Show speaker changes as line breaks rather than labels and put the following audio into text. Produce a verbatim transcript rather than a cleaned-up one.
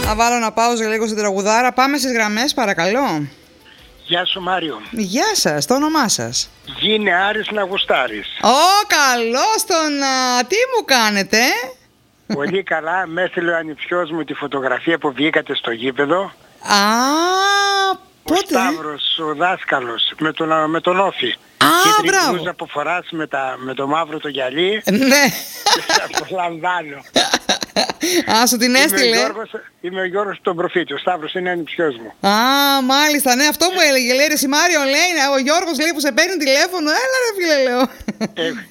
Να βάλω να πάω λίγο στην τραγουδάρα. Πάμε στις γραμμές, παρακαλώ.
Γεια σου, Μάριο.
Γεια σας, το όνομά σας?
Γίνε Άρης να γουστάρεις.
Ω, καλώς τον... Α, τι μου κάνετε?
Πολύ καλά. Με έστειλε ο ανιψιός μου τη φωτογραφία που βγήκατε στο γήπεδο.
Α,
ο
πότε?
Σταύρος, ο δάσκαλος, με τον, με τον Όφη.
Α,
και την
μπράβο.
μπλούζα που φοράς με, τα, με το μαύρο το γυαλί.
Ναι.
Και σε απολαμβάνω.
Α, σου την έστειλε.
Είμαι ο Γιώργος, είμαι ο Γιώργος τον Προφήτη. Ο Σταύρος είναι ανιψιός μου.
Α, μάλιστα, ναι, αυτό μου έλεγε. Λέει, ρε Μάριο, λέει, ο Γιώργος λέει που σε παίρνει τηλέφωνο. Έλα ρε φίλε, λέω.
Ε,